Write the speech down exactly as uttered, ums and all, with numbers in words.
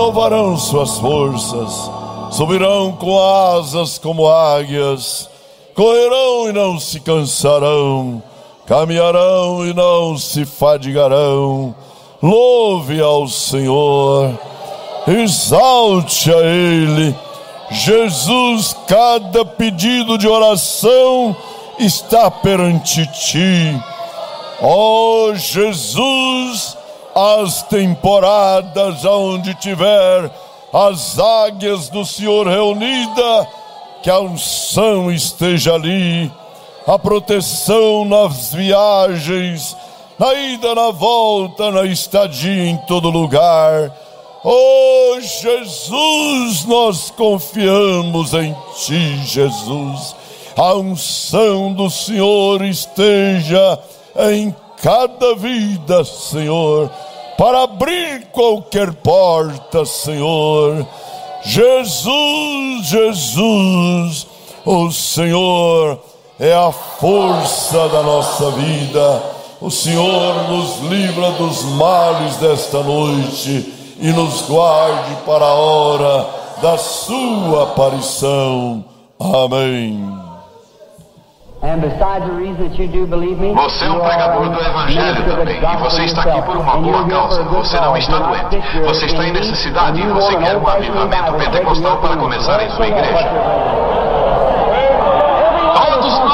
renovarão suas forças, subirão com asas como águias, correrão e não se cansarão, caminharão e não se fadigarão. Louve ao Senhor, exalte a Ele. Jesus, cada pedido de oração está perante ti. Ó Jesus, as temporadas aonde tiver as águias do Senhor reunidas, que a unção esteja ali, a proteção nas viagens, na ida, na volta, na estadia, em todo lugar. Oh Jesus, nós confiamos em ti, Jesus. A unção do Senhor esteja em cada vida, Senhor, para abrir qualquer porta, Senhor. Jesus, Jesus, o Senhor é a força da nossa vida. O Senhor nos livra dos males desta noite e nos guarde para a hora da sua aparição. Amém. Você é um pregador do Evangelho também, e você está aqui por uma boa causa. Você não está doente, você está em necessidade e você quer um avivamento pentecostal para começar em sua igreja. Todos